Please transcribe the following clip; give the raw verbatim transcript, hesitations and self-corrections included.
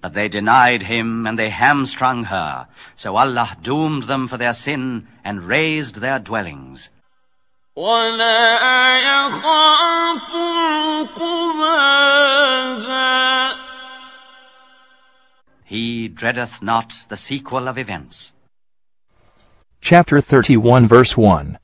But they denied him, and they hamstrung her. So Allah doomed them for their sin and razed their dwellings. وَلَا يَخَافُ عُقْبَاهَا. He dreadeth not the sequel of events. Chapter thirty-one, verse one.